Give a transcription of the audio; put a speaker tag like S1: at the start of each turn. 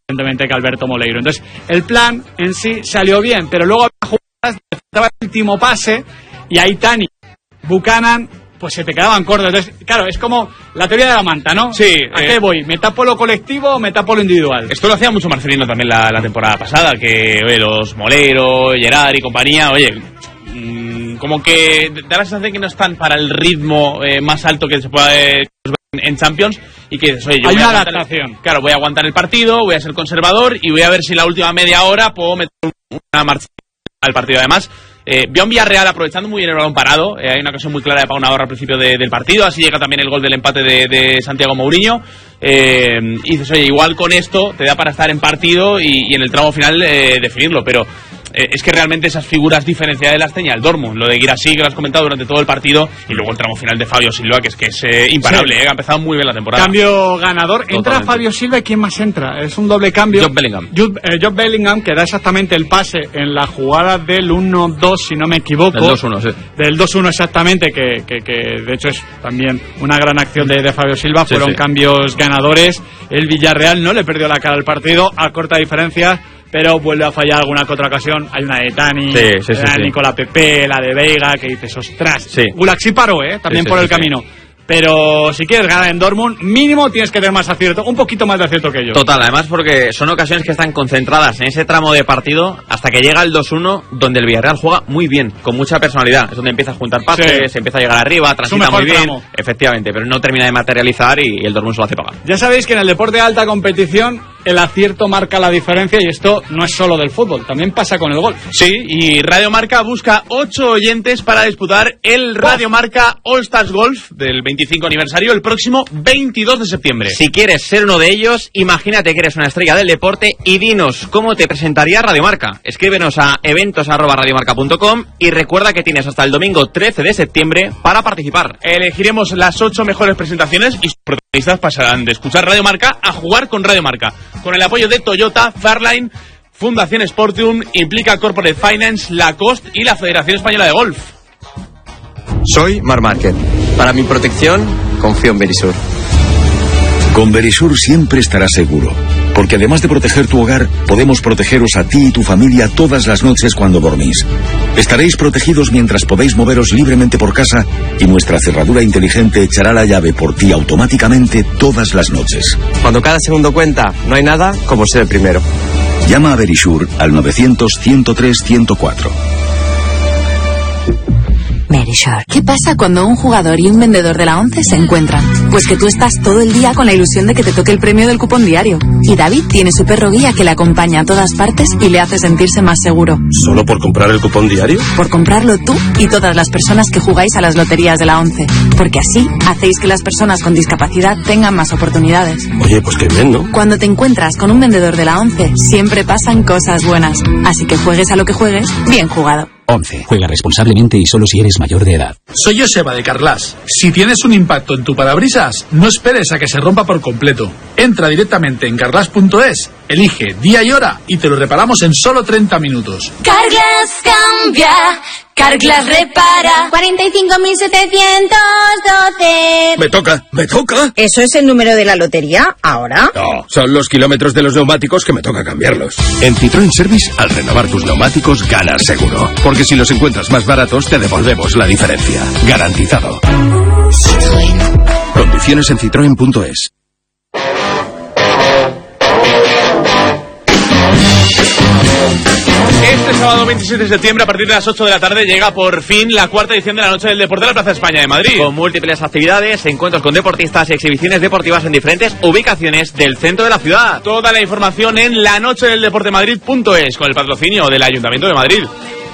S1: evidentemente, que Alberto Moleiro. Entonces, el plan en sí salió bien, pero luego había jugadas, estaba el último pase, y ahí Tani, Buchanan, pues se te quedaban cortos. Entonces, claro, es como la teoría de la manta, ¿no?
S2: Sí.
S1: ¿A qué voy? ¿Me tapo lo colectivo o me tapo lo individual?
S2: Esto lo hacía mucho Marcelino también la temporada pasada, que los Molero, Gerard y compañía, como que da la sensación que no están para el ritmo más alto que se pueda en Champions, y que dices, oye, yo
S1: hay
S2: voy
S1: una
S2: a aguantar,
S1: adaptación.
S2: Claro, voy a aguantar el partido, voy a ser conservador y voy a ver si la última media hora puedo meter una marcha al partido. Además, vio a un Villarreal aprovechando muy bien el balón parado. Hay una ocasión muy clara de Pau Navarro al principio del partido. Así llega también el gol del empate de Santiago Mourinho. Y dices, oye, igual con esto te da para estar en partido y en el tramo final definirlo. Pero es que realmente esas figuras diferenciadas las tenía el Dortmund. Lo de Guirassy, que lo has comentado durante todo el partido, y luego el tramo final de Fabio Silva, que es imparable. Sí. Ha empezado muy bien la temporada.
S1: Cambio ganador. Entra totalmente. Fabio Silva, y ¿quién más entra? Es un doble cambio.
S2: Jude Bellingham.
S1: Jude Bellingham, que da exactamente el pase en la jugada del 1-2, si no me equivoco.
S2: Del 2-1, sí. Del
S1: 2-1 exactamente, que de hecho es también una gran acción de Fabio Silva.
S2: Sí,
S1: fueron cambios ganadores. El Villarreal no le perdió la cara al partido a corta diferencia, pero vuelve a fallar alguna que otra ocasión. Hay una de Tani, de Nicola Pepe, la de Veiga, que dices, ostras.
S2: Sí.
S1: Gulak sí paró, también por el camino. Pero si quieres ganar en Dortmund, mínimo tienes que tener más acierto, un poquito más de acierto que ellos.
S3: Total, además porque son ocasiones que están concentradas en ese tramo de partido hasta que llega el 2-1, donde el Villarreal juega muy bien, con mucha personalidad. Es donde empieza a juntar pases, se empieza a llegar arriba, transita muy bien, tramo. Efectivamente, pero no termina de materializar y el Dortmund se lo hace pagar.
S1: Ya sabéis que en el deporte de alta competición el acierto marca la diferencia, y esto no es solo del fútbol, también pasa con el golf.
S2: Sí, y Radio Marca busca 8 oyentes para disputar el Radio Marca All Stars Golf del 25 aniversario el próximo 22 de septiembre.
S3: Si quieres ser uno de ellos, imagínate que eres una estrella del deporte y dinos cómo te presentaría Radio Marca. Escríbenos a eventos@radiomarca.com y recuerda que tienes hasta el domingo 13 de septiembre para participar.
S2: Elegiremos las 8 mejores presentaciones y sus protagonistas pasarán de escuchar Radio Marca a jugar con Radio Marca. Con el apoyo de Toyota, Fairline, Fundación Sportium, Implica Corporate Finance, Lacoste y la Federación Española de Golf.
S4: Soy Marc Márquez. Para mi protección, confío en Verisur.
S5: Con Verisur siempre estarás seguro, porque además de proteger tu hogar, podemos protegeros a ti y tu familia todas las noches cuando dormís. Estaréis protegidos mientras podéis moveros libremente por casa, y nuestra cerradura inteligente echará la llave por ti automáticamente todas las noches.
S4: Cuando cada segundo cuenta, no hay nada como ser el primero.
S5: Llama a Verisur al 900-103-104.
S6: Verisur. ¿Qué pasa cuando un jugador y un vendedor de la 11 se encuentran? Pues que tú estás todo el día con la ilusión de que te toque el premio del cupón diario. Y David tiene su perro guía que le acompaña a todas partes y le hace sentirse más seguro.
S7: ¿Solo por comprar el cupón diario?
S6: Por comprarlo tú y todas las personas que jugáis a las loterías de la 11. Porque así hacéis que las personas con discapacidad tengan más oportunidades.
S7: Oye, pues qué bien, ¿no?
S6: Cuando te encuentras con un vendedor de la 11, siempre pasan cosas buenas. Así que juegues a lo que juegues, bien jugado.
S8: 11. Juega responsablemente y solo si eres mayor de edad.
S9: Soy Joseba de Carglass. Si tienes un impacto en tu parabrisas, no esperes a que se rompa por completo. Entra directamente en carglass.es, elige día y hora y te lo reparamos en solo 30 minutos.
S10: Carglass cambia, Carglass repara. 45.712.
S7: Me toca.
S11: ¿Eso es el número de la lotería ahora?
S7: No, son los kilómetros de los neumáticos que me toca cambiarlos. En Citroën Service, al renovar tus neumáticos, ganas seguro. Porque si los encuentras más baratos, te devolvemos la diferencia. Garantizado. Citroën. Condiciones en citroen.es.
S2: Este sábado 27 de septiembre, a partir de las 8 de la tarde, llega por fin la cuarta edición de la Noche del Deporte de la Plaza España de Madrid.
S3: Con múltiples actividades, encuentros con deportistas y exhibiciones deportivas en diferentes ubicaciones del centro de la ciudad.
S2: Toda la información en lanochedeldeportemadrid.es, con el patrocinio del Ayuntamiento de Madrid.